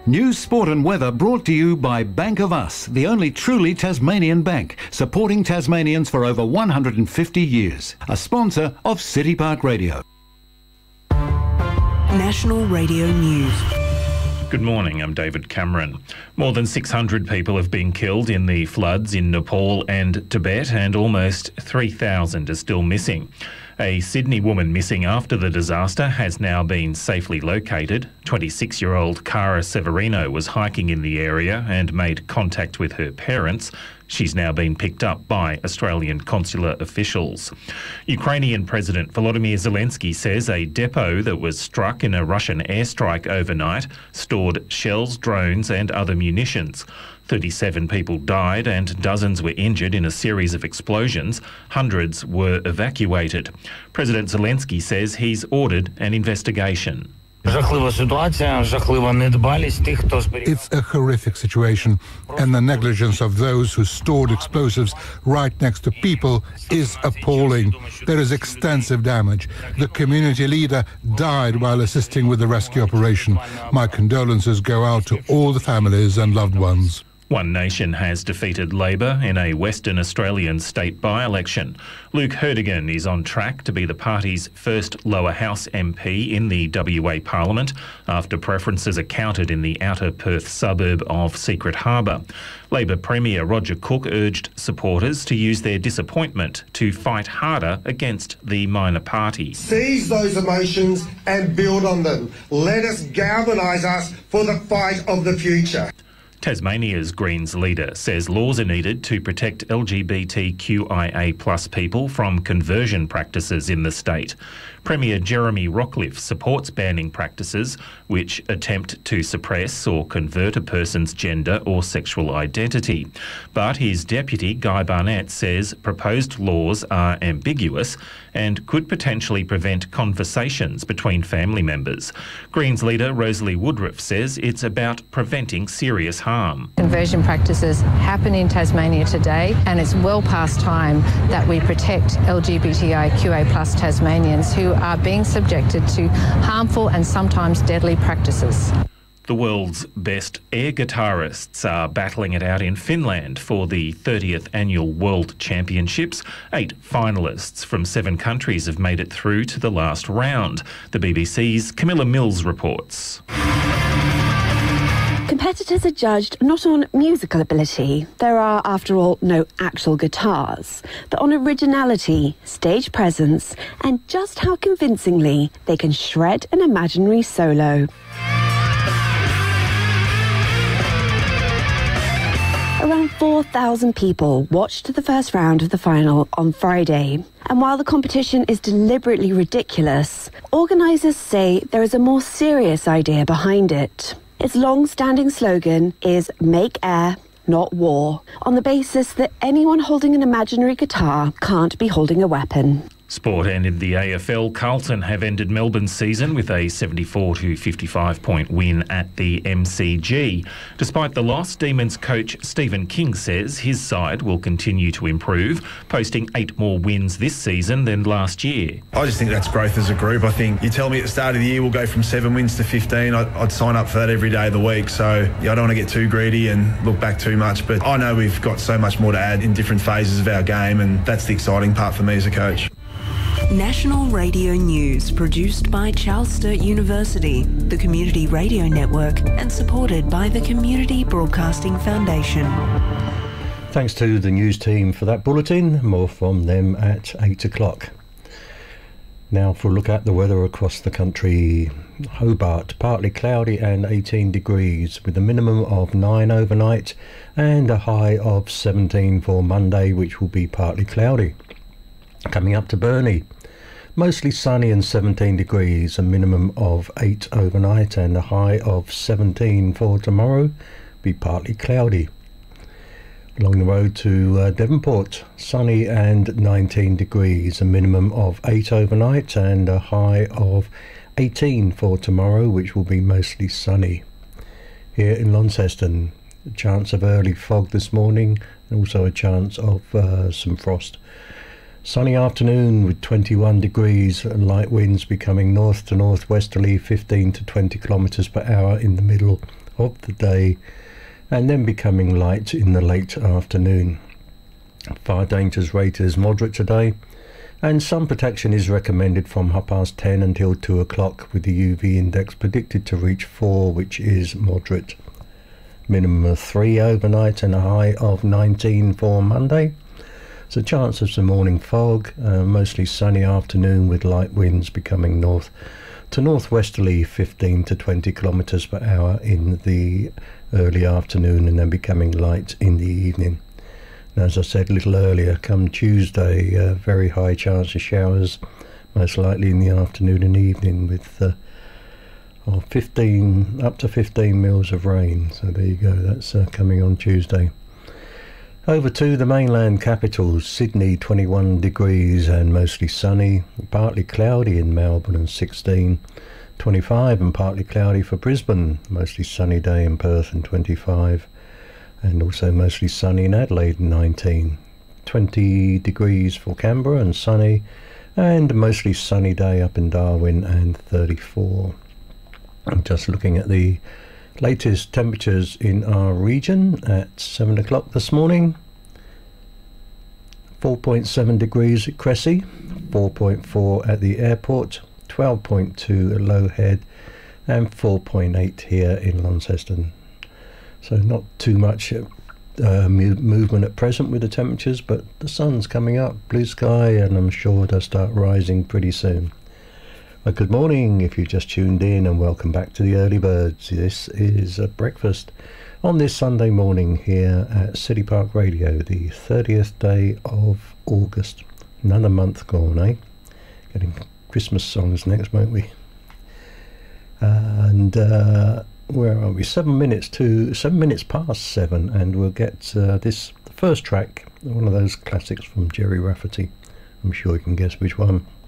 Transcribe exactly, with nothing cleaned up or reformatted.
News, sport and weather brought to you by Bank of Us, the only truly Tasmanian bank, supporting Tasmanians for over one hundred fifty years. A sponsor of City Park Radio. National Radio News. Good morning, I'm David Cameron. More than six hundred people have been killed in the floods in Nepal and Tibet, and almost three thousand are still missing. A Sydney woman missing after the disaster has now been safely located. twenty-six-year-old Cara Severino was hiking in the area and made contact with her parents. She's now been picked up by Australian consular officials. Ukrainian President Volodymyr Zelensky says a depot that was struck in a Russian airstrike overnight stored shells, drones and other munitions. thirty-seven people died and dozens were injured in a series of explosions. Hundreds were evacuated. President Zelensky says he's ordered an investigation. It's a horrific situation, and the negligence of those who stored explosives right next to people is appalling. There is extensive damage. The community leader died while assisting with the rescue operation. My condolences go out to all the families and loved ones. One Nation has defeated Labor in a Western Australian state by-election. Luke Herdigan is on track to be the party's first lower house M P in the W A Parliament after preferences are counted in the outer Perth suburb of Secret Harbour. Labor Premier Roger Cook urged supporters to use their disappointment to fight harder against the minor party. Seize those emotions and build on them. Let us galvanise us for the fight of the future. Tasmania's Greens leader says laws are needed to protect L G B T Q I A plus people from conversion practices in the state. Premier Jeremy Rockliff supports banning practices which attempt to suppress or convert a person's gender or sexual identity. But his deputy, Guy Barnett, says proposed laws are ambiguous and could potentially prevent conversations between family members. Greens leader Rosalie Woodruff says it's about preventing serious harm. Conversion practices happen in Tasmania today, and it's well past time that we protect L G B T I Q A plus Tasmanians who are being subjected to harmful and sometimes deadly practices. The world's best air guitarists are battling it out in Finland for the thirtieth Annual World Championships. Eight finalists from seven countries have made it through to the last round. The B B C's Camilla Mills reports. Competitors are judged not on musical ability, there are, after all, no actual guitars, but on originality, stage presence, and just how convincingly they can shred an imaginary solo. Around four thousand people watched the first round of the final on Friday. And while the competition is deliberately ridiculous, organisers say there is a more serious idea behind it. Its long-standing slogan is "Make air, not war," on the basis that anyone holding an imaginary guitar can't be holding a weapon. Sport and in the A F L, Carlton have ended Melbourne's season with a seventy-four to fifty-five point win at the M C G. Despite the loss, Demons coach Stephen King says his side will continue to improve, posting eight more wins this season than last year. I just think that's growth as a group. I think you tell me at the start of the year we'll go from seven wins to fifteen, I'd, I'd sign up for that every day of the week. So yeah, I don't want to get too greedy and look back too much, but I know we've got so much more to add in different phases of our game, and that's the exciting part for me as a coach. National Radio News, produced by Charles Sturt University, the Community Radio Network, and supported by the Community Broadcasting Foundation. Thanks to the news team for that bulletin. More from them at eight o'clock. Now for a look at the weather across the country. Hobart, partly cloudy and eighteen degrees, with a minimum of nine overnight and a high of seventeen for Monday, which will be partly cloudy. Coming up to Burnie, mostly sunny and seventeen degrees, a minimum of eight overnight and a high of seventeen for tomorrow, be partly cloudy. Along the road to uh, Devonport, sunny and nineteen degrees, a minimum of eight overnight and a high of eighteen for tomorrow, which will be mostly sunny. Here in Launceston, a chance of early fog this morning and also a chance of uh, some frost. Sunny afternoon with twenty-one degrees, light winds becoming north to northwesterly, fifteen to twenty kilometres per hour in the middle of the day and then becoming light in the late afternoon. Fire dangers rated as moderate today, and sun protection is recommended from half past ten until two o'clock, with the U V index predicted to reach four, which is moderate. Minimum of three overnight and a high of nineteen for Monday. There's a chance of some morning fog, uh, mostly sunny afternoon with light winds becoming north to northwesterly fifteen to twenty kilometres per hour in the early afternoon, and then becoming light in the evening. And as I said a little earlier, come Tuesday, uh, very high chance of showers, most likely in the afternoon and evening, with uh, oh, fifteen up to fifteen mils of rain. So there you go, that's uh, coming on Tuesday. Over to the mainland capitals. Sydney twenty-one degrees and mostly sunny, partly cloudy in Melbourne and sixteen, twenty-five and partly cloudy for Brisbane, mostly sunny day in Perth and twenty-five, and also mostly sunny in Adelaide and nineteen, twenty degrees for Canberra and sunny, and mostly sunny day up in Darwin and thirty-four. I'm just looking at the latest temperatures in our region at seven o'clock this morning. four point seven degrees at Cressy, four point four at the airport, twelve point two at Low Head, and four point eight here in Launceston. So not too much uh, movement at present with the temperatures, but the sun's coming up, blue sky, and I'm sure it'll start rising pretty soon. Well, good morning if you just tuned in, and welcome back to the Early Birds. This is a breakfast on this Sunday morning here at City Park Radio, the thirtieth day of August. Another month gone, eh? Getting Christmas songs next, won't we? Uh, and uh, where are we? Seven minutes to seven minutes past seven, and we'll get uh, this the first track, one of those classics from Jerry Rafferty. I'm sure you can guess which one.